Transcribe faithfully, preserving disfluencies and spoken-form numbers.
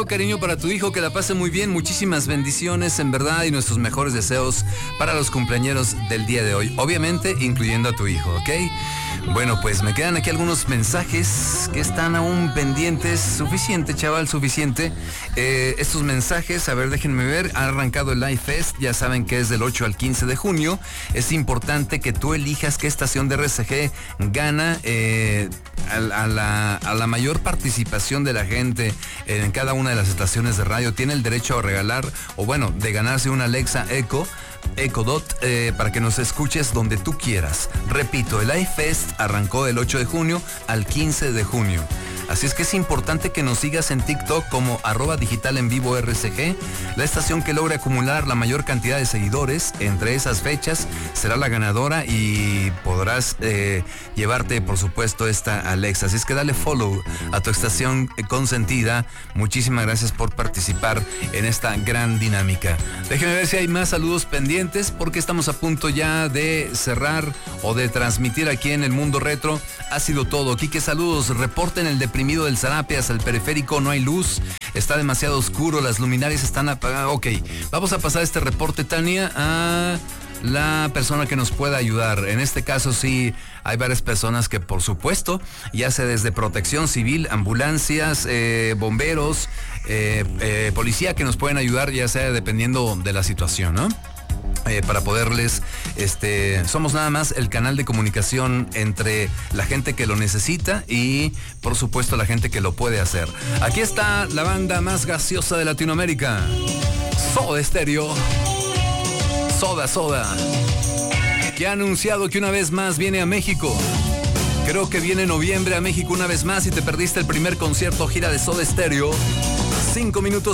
deseo, cariño, para tu hijo, que la pase muy bien, muchísimas bendiciones, en verdad, y nuestros mejores deseos para los cumpleañeros del día de hoy, obviamente, incluyendo a tu hijo, ¿ok? Bueno, pues me quedan aquí algunos mensajes que están aún pendientes. Suficiente, chaval, suficiente. Eh, estos mensajes, a ver, déjenme ver. Ha arrancado el Live Fest, ya saben que es del ocho al quince de junio. Es importante que tú elijas qué estación de R C G gana eh, a, a, la, a la mayor participación de la gente en cada una de las estaciones de radio. Tiene el derecho a regalar, o bueno, de ganarse una Alexa Echo. Echo Dot, eh, para que nos escuches donde tú quieras. Repito, el Live Fest arrancó del ocho de junio al quince de junio. Así es que es importante que nos sigas en TikTok como arroba digital en vivo R C G. La estación que logre acumular la mayor cantidad de seguidores entre esas fechas será la ganadora y podrás eh, llevarte, por supuesto, esta Alexa. Así es que dale follow a tu estación consentida. Muchísimas gracias por participar en esta gran dinámica. Déjenme ver si hay más saludos pendientes, porque estamos a punto ya de cerrar o de transmitir aquí en el Mundo Retro. Ha sido todo. Quique, saludos. Reporten el deprimido del Zarape al periférico. No hay luz. Está demasiado oscuro. Las luminarias están apagadas. Ok. Vamos a pasar este reporte, Tania, a la persona que nos pueda ayudar. En este caso sí hay varias personas que, por supuesto, ya sea desde protección civil, ambulancias, eh, bomberos, eh, eh, policía, que nos pueden ayudar, ya sea dependiendo de la situación, ¿no? Eh, para poderles, este, somos nada más el canal de comunicación entre la gente que lo necesita y, por supuesto, la gente que lo puede hacer. Aquí está la banda más gaseosa de Latinoamérica, Soda Stereo. Soda Soda, que ha anunciado que una vez más viene a México. Creo que viene en noviembre a México una vez más. Si te perdiste el primer concierto gira de Soda Stereo, cinco minutos